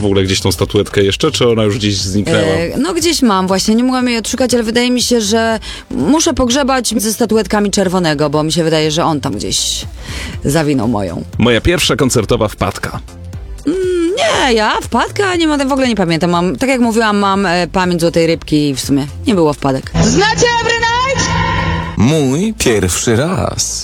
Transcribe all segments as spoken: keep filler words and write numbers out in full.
w ogóle gdzieś tą statuetkę jeszcze, czy ona już gdzieś zniknęła? E, no gdzieś mam właśnie, nie mogłam jej odszukać, ale wydaje mi się, że muszę pogrzebać ze statuetkami Czerwonego, bo mi się wydaje, że on tam gdzieś zawinął moją. Moja pierwsza koncertowa wpadka. Nie, ja wpadka nie mam, w ogóle nie pamiętam. Mam, tak jak mówiłam, mam e, pamięć złotej rybki i w sumie nie było wpadek. Znacie Every Night? Mój pierwszy raz.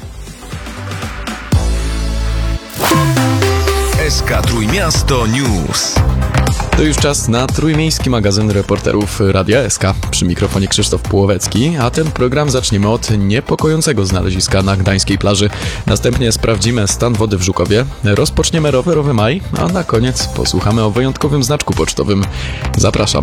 S K Trójmiasto News. To już czas na trójmiejski magazyn reporterów Radia S K. Przy mikrofonie Krzysztof Pułowecki, a ten program zaczniemy od niepokojącego znaleziska na gdańskiej plaży. Następnie sprawdzimy stan wody w Żukowie, rozpoczniemy rowerowy maj, a na koniec posłuchamy o wyjątkowym znaczku pocztowym. Zapraszam.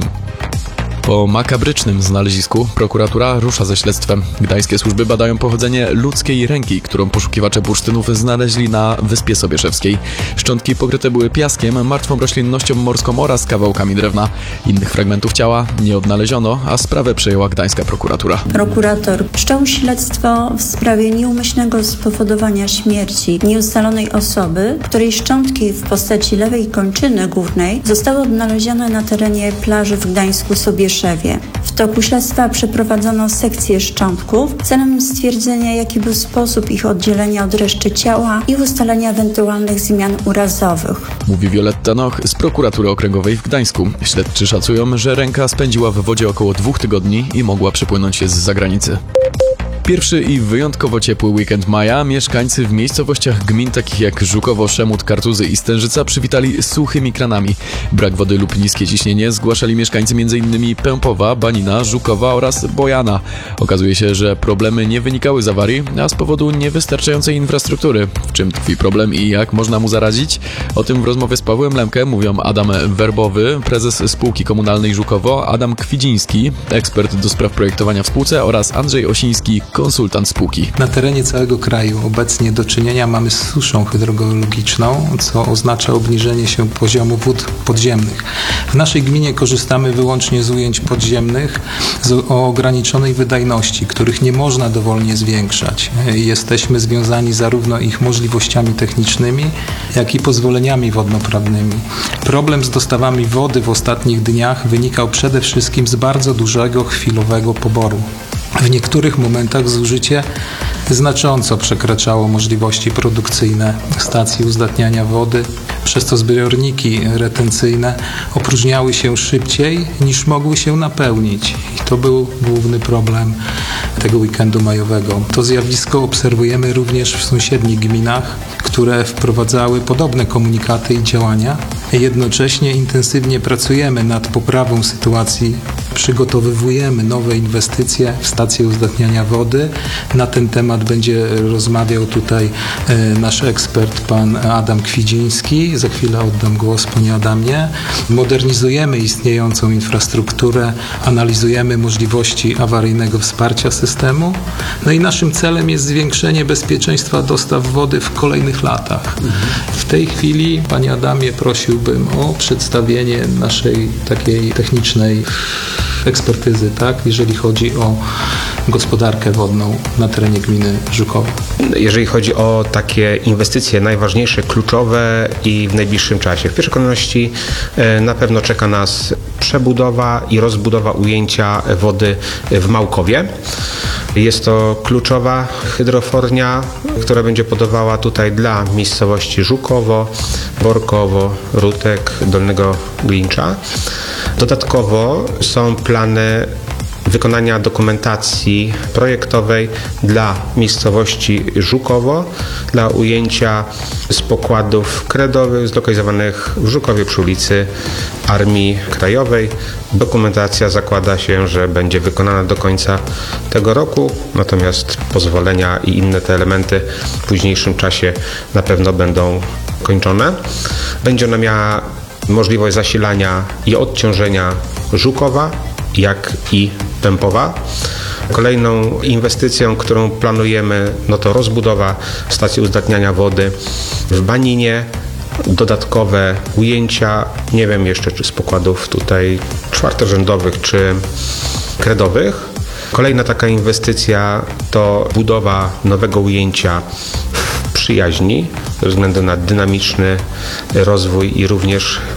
Po makabrycznym znalezisku prokuratura rusza ze śledztwem. Gdańskie służby badają pochodzenie ludzkiej ręki, którą poszukiwacze bursztynów znaleźli na Wyspie Sobieszewskiej. Szczątki pokryte były piaskiem, martwą roślinnością morską oraz kawałkami drewna. Innych fragmentów ciała nie odnaleziono, a sprawę przejęła gdańska prokuratura. Prokurator wszczął śledztwo w sprawie nieumyślnego spowodowania śmierci nieustalonej osoby, której szczątki w postaci lewej kończyny górnej zostały odnalezione na terenie plaży w Gdańsku-Sobieszewie. W toku śledztwa przeprowadzono sekcję szczątków celem stwierdzenia, jaki był sposób ich oddzielenia od reszty ciała i ustalenia ewentualnych zmian urazowych. Mówi Wioletta Noch z prokuratury okręgowej w Gdańsku. Śledczy szacują, że ręka spędziła w wodzie około dwóch tygodni i mogła przypłynąć z zagranicy. Pierwszy i wyjątkowo ciepły weekend maja mieszkańcy w miejscowościach gmin takich jak Żukowo, Szemut, Kartuzy i Stężyca przywitali suchymi kranami. Brak wody lub niskie ciśnienie zgłaszali mieszkańcy m.in. Pępowa, Banina, Żukowa oraz Bojana. Okazuje się, że problemy nie wynikały z awarii, a z powodu niewystarczającej infrastruktury. W czym tkwi problem i jak można mu zaradzić? O tym w rozmowie z Pawłem Lemke mówią Adam Werbowy, prezes spółki komunalnej Żukowo, Adam Kwidziński, ekspert do spraw projektowania w spółce oraz Andrzej Osiński, konsultant spółki. Na terenie całego kraju obecnie do czynienia mamy z suszą hydrogeologiczną, co oznacza obniżenie się poziomu wód podziemnych. W naszej gminie korzystamy wyłącznie z ujęć podziemnych z, o ograniczonej wydajności, których nie można dowolnie zwiększać. Jesteśmy związani zarówno ich możliwościami technicznymi, jak i pozwoleniami wodnoprawnymi. Problem z dostawami wody w ostatnich dniach wynikał przede wszystkim z bardzo dużego chwilowego poboru. W niektórych momentach zużycie znacząco przekraczało możliwości produkcyjne stacji uzdatniania wody, przez to zbiorniki retencyjne opróżniały się szybciej niż mogły się napełnić. I to był główny problem tego weekendu majowego. To zjawisko obserwujemy również w sąsiednich gminach, które wprowadzały podobne komunikaty i działania. Jednocześnie intensywnie pracujemy nad poprawą sytuacji, przygotowywujemy nowe inwestycje w stacje uzdatniania wody. Na ten temat będzie rozmawiał tutaj e, nasz ekspert, pan Adam Kwidziński. Za chwilę oddam głos panie Adamie. Modernizujemy istniejącą infrastrukturę, analizujemy możliwości awaryjnego wsparcia systemu. No i naszym celem jest zwiększenie bezpieczeństwa dostaw wody w kolejnych latach. W tej chwili, panie Adamie, prosiłbym o przedstawienie naszej takiej technicznej ekspertyzy, tak, jeżeli chodzi o gospodarkę wodną na terenie gminy Żukowo. Jeżeli chodzi o takie inwestycje najważniejsze, kluczowe i w najbliższym czasie. W pierwszej kolejności na pewno czeka nas przebudowa i rozbudowa ujęcia wody w Małkowie. Jest to kluczowa hydrofornia, która będzie podawała tutaj dla miejscowości Żukowo, Borkowo, Rutek, Dolnego Glińcza. Dodatkowo są plany wykonania dokumentacji projektowej dla miejscowości Żukowo, dla ujęcia z pokładów kredowych zlokalizowanych w Żukowie przy ulicy Armii Krajowej. Dokumentacja zakłada się, że będzie wykonana do końca tego roku, natomiast pozwolenia i inne te elementy w późniejszym czasie na pewno będą kończone. Będzie ona miała możliwość zasilania i odciążenia Żukowa, jak i Pępowa. Kolejną inwestycją, którą planujemy, no to rozbudowa stacji uzdatniania wody w Baninie, dodatkowe ujęcia, nie wiem jeszcze czy z pokładów tutaj czwartorzędowych czy kredowych. Kolejna taka inwestycja to budowa nowego ujęcia w Przyjaźni ze względu na dynamiczny rozwój i również